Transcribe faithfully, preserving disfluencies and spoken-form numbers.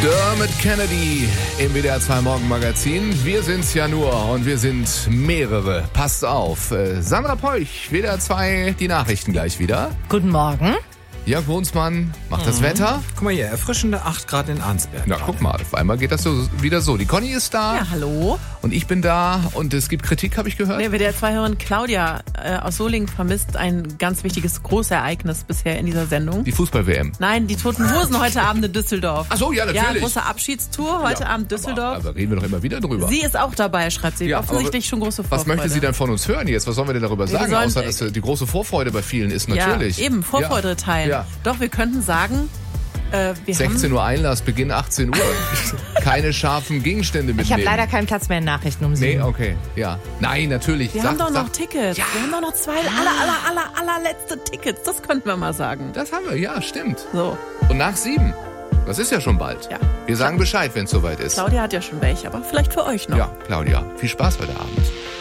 Dermot Kennedy im W D R zwei Morgenmagazin. Wir sind's ja nur und wir sind mehrere. Passt auf. Äh, Sandra Peuch, W D R zwei, die Nachrichten gleich wieder. Guten Morgen. Jörg Brunsmann macht mhm. das Wetter. Guck mal hier, erfrischende acht Grad in Arnsberg. Na, guck mal, auf einmal geht das so wieder so. Die Conny ist da. Ja, hallo. Und ich bin da und es gibt Kritik, habe ich gehört. Nee, W D R zwei-Hörerin Claudia äh, aus Solingen vermisst ein ganz wichtiges Großereignis bisher in dieser Sendung. Die Fußball-W M. Nein, die Toten Hosen heute Abend in Düsseldorf. Ach so, ja, natürlich. Ja, große Abschiedstour heute ja, Abend Düsseldorf. Aber, aber reden wir doch immer wieder drüber. Sie ist auch dabei, schreibt sie. Ja, offensichtlich schon große Vorfreude. Was möchte sie denn von uns hören jetzt? Was sollen wir denn darüber sagen? sollen, Außer, dass die große Vorfreude bei vielen ist, natürlich. Ja, eben, Vorfreude ja. teilen. Ja. Doch, wir könnten sagen, äh, wir sechzehn haben Uhr Einlass, Beginn achtzehn Uhr. Keine scharfen Gegenstände mitnehmen. Ich habe leider keinen Platz mehr in Nachrichten um sieben. Nee, okay, ja. Nein, natürlich. Wir sag, haben doch sag, noch Tickets. Ja. Wir haben doch noch zwei aller, aller, aller, allerletzte Tickets. Das könnten wir mal sagen. Das haben wir, ja, stimmt. So. Und nach sieben. Das ist ja schon bald. Ja. Wir sagen Bescheid, wenn es soweit ist. Claudia hat ja schon welche, aber vielleicht für euch noch. Ja, Claudia, viel Spaß heute Abend.